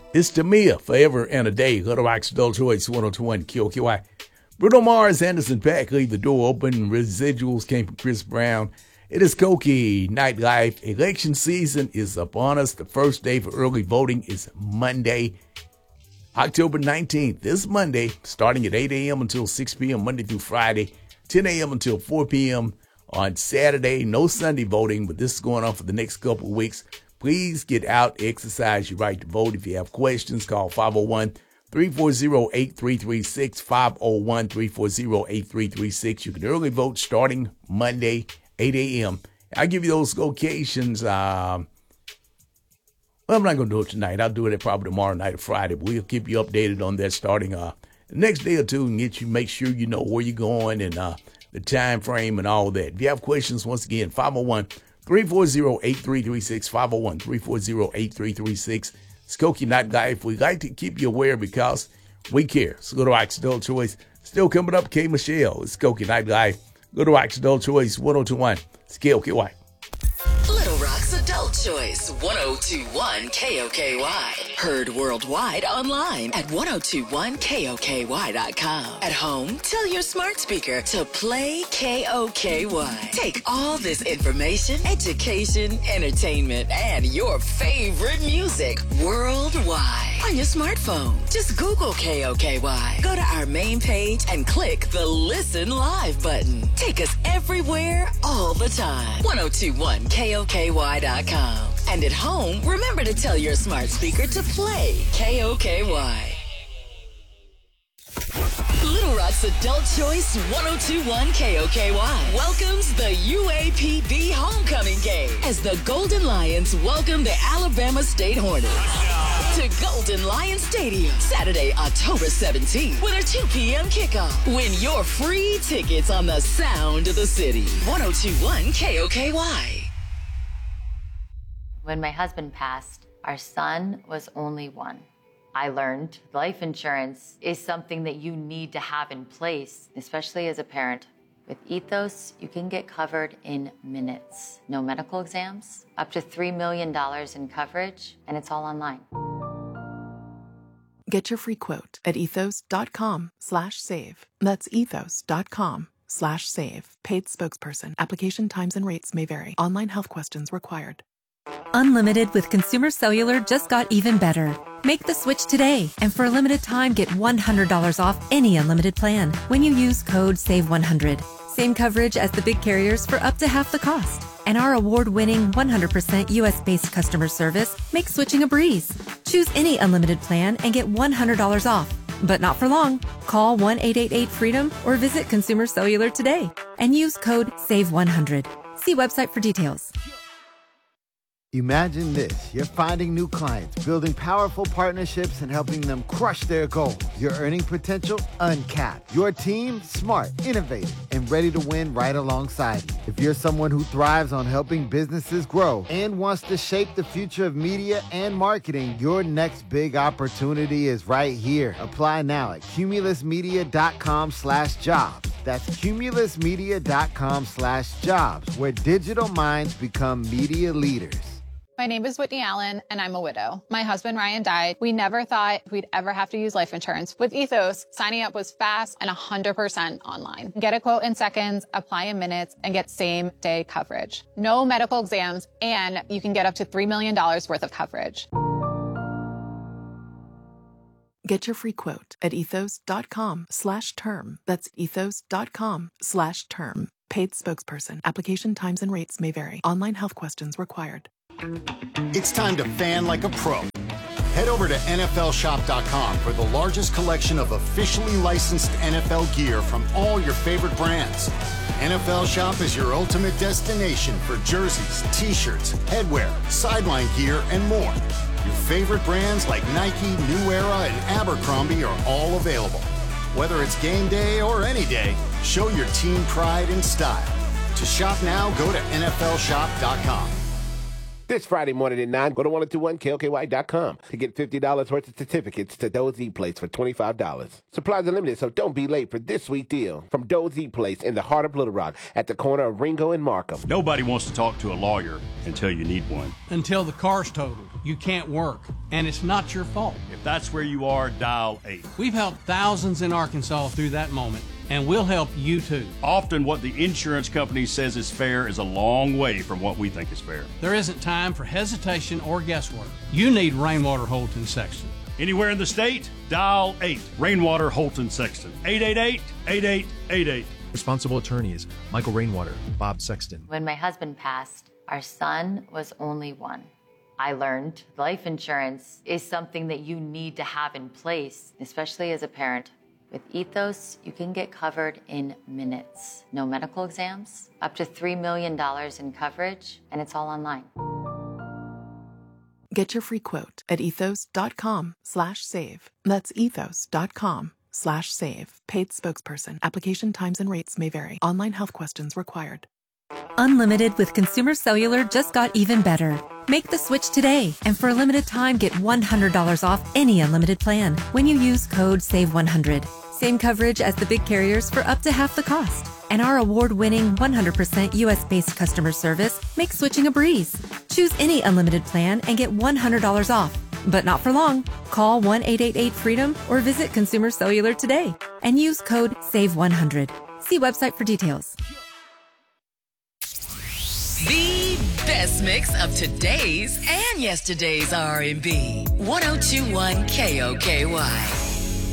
It's Tamia, Forever and a Day. Little Rock's Adult Choice, 1021 QOQI. Bruno Mars, Anderson .Paak, Leave the Door Open. Residuals came from Chris Brown. It is Koki Nightlife. Election season is upon us. The first day for early voting is Monday, October 19th. This Monday, starting at 8 a.m. until 6 p.m. Monday through Friday, 10 a.m. until 4 p.m. on Saturday. No Sunday voting, but this is going on for the next couple of weeks. Please get out, exercise your right to vote. If you have questions, call 501-340-8336, 501-340-8336. You can early vote starting Monday, 8 a.m. I'll give you those locations. Well, I'm not going to do it tonight. I'll do it probably tomorrow night or Friday. But we'll keep you updated on that starting the next day or two and make sure you know where you're going and the time frame and all that. If you have questions, once again, 501-340-8336, 501-340-8336. Skokie Nightlife. We like to keep you aware because we care. So Little Rock's Adult Choice. Still coming up, K. Michelle. It's Skokie Nightlife. Little Rock's Adult Choice, 1021. It's KOKY. Little Rock's Adult Choice, 1021 KOKY. Heard worldwide online at 1021KOKY.com. At home, tell your smart speaker to play KOKY. Take all this information, education, entertainment, and your favorite music worldwide on your smartphone. Just Google KOKY. Go to our main page and click the Listen Live button. Take us everywhere, all the time. 1021KOKY.com. And at home, remember to tell your smart speaker to play KOKY. Little Rock's Adult Choice 1021 KOKY welcomes the UAPB homecoming game as the Golden Lions welcome the Alabama State Hornets to Golden Lion Stadium Saturday, October 17th with a 2 p.m. kickoff. Win your free tickets on the sound of the city. 1021 KOKY. When my husband passed, our son was only one. I learned life insurance is something that you need to have in place, especially as a parent. With Ethos, you can get covered in minutes. No medical exams, up to $3 million in coverage, and it's all online. Get your free quote at ethos.com/save. That's ethos.com/save. Paid spokesperson. Application times and rates may vary. Online health questions required. Unlimited with Consumer Cellular just got even better. Make the switch today, and for a limited time, get $100 off any unlimited plan when you use code SAVE100. Same coverage as the big carriers for up to half the cost. And our award-winning 100% U.S.-based customer service makes switching a breeze. Choose any unlimited plan and get $100 off. But not for long. Call 1-888-FREEDOM or visit Consumer Cellular today and use code SAVE100. See website for details. Imagine this. You're finding new clients, building powerful partnerships, and helping them crush their goals. Your earning potential uncapped. Your team smart, innovative, and ready to win right alongside you. If you're someone who thrives on helping businesses grow and wants to shape the future of media and marketing, your next big opportunity is right here. Apply now at cumulusmedia.com/jobs. That's cumulusmedia.com/jobs, where digital minds become media leaders. My name is Whitney Allen, and I'm a widow. My husband, Ryan, died. We never thought we'd ever have to use life insurance. With Ethos, signing up was fast and 100% online. Get a quote in seconds, apply in minutes, and get same-day coverage. No medical exams, and you can get up to $3 million worth of coverage. Get your free quote at ethos.com/term. That's ethos.com/term. Paid spokesperson. Application times and rates may vary. Online health questions required. It's time to fan like a pro. Head over to NFLshop.com for the largest collection of officially licensed NFL gear from all your favorite brands. NFL Shop is your ultimate destination for jerseys, t-shirts, headwear, sideline gear, and more. Your favorite brands like Nike, New Era, and Abercrombie are all available. Whether it's game day or any day, show your team pride and style. To shop now, go to NFLshop.com. This Friday morning at 9, go to 1021KOKY.com to get $50 worth of certificates to Doe's Eat Place for $25. Supplies are limited, so don't be late for this sweet deal from Doe's Eat Place in the heart of Little Rock at the corner of Ringo and Markham. Nobody wants to talk to a lawyer until you need one. Until the car's totaled. you can't work, and it's not your fault. If that's where you are, dial 8. We've helped thousands in Arkansas through that moment, and we'll help you too. Often what the insurance company says is fair is a long way from what we think is fair. There isn't time for hesitation or guesswork. You need Rainwater Holton Sexton. Anywhere in the state, dial 8. Rainwater Holton Sexton. 888-8888. Responsible attorneys, Michael Rainwater, Bob Sexton. When my husband passed, our son was only one. I learned life insurance is something that you need to have in place, especially as a parent. With Ethos, you can get covered in minutes. No medical exams, up to $3 million in coverage, and it's all online. Get your free quote at ethos.com/save. That's ethos.com/save. Paid spokesperson. Application times and rates may vary. Online health questions required. Unlimited with Consumer Cellular just got even better. Make the switch today, and for a limited time, get $100 off any unlimited plan when you use code SAVE100. Same coverage as the big carriers for up to half the cost. And our award-winning 100% US-based customer service makes switching a breeze. Choose any unlimited plan and get $100 off. But not for long. Call 1-888-FREEDOM or visit Consumer Cellular today and use code SAVE100. See website for details. The best mix of today's and yesterday's R&B. 102.1 KOKY.